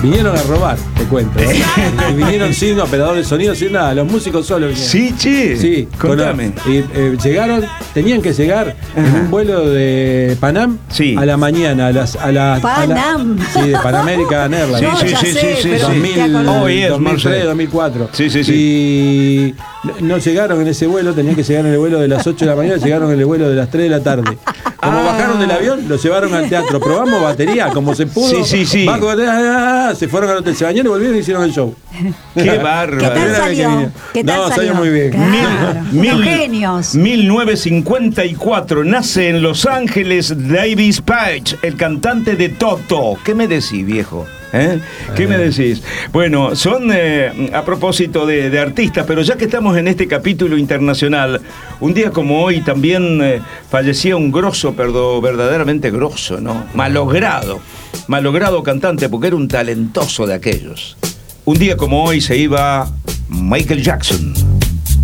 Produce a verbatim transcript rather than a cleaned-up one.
vinieron a robar, te cuento. Y vinieron sin operador de sonido, sin nada, los músicos solos vinieron. Sí, che. Sí, contame. Con, y, eh, llegaron, tenían que llegar Ajá. en un vuelo de Panam sí. a la mañana, a las a la, Panam. A la, sí, de Pan American Airlines. No, sí, sí, sé, sí, sí, dos mil, oh, yes, dos mil tres, dos mil cuatro. Sí, sí, sí. Y no llegaron en ese vuelo, tenían que llegar en el vuelo de las ocho de la mañana, llegaron en el vuelo de las tres de la tarde. Como ah. bajaron del avión, los llevaron al teatro. Probamos batería, como se pudo. Sí, sí, sí. Bajo, se fueron al hotel, se bañaron y volvieron y hicieron el show. Qué bárbaro. ¿Qué tal salió? ¿Qué tal no, salió? salió muy bien. Claro. Mil, Los genios. mil novecientos cincuenta y cuatro nace en Los Ángeles Davis Page, el cantante de Toto. ¿Qué me decís, viejo? ¿Eh? ¿Qué eh. me decís? Bueno, son eh, a propósito de, de artistas, pero ya que estamos en este capítulo internacional, un día como hoy también eh, fallecía un grosso, perdón, verdaderamente grosso, ¿no? Malogrado, malogrado cantante, porque era un talentoso de aquellos. Un día como hoy se iba Michael Jackson.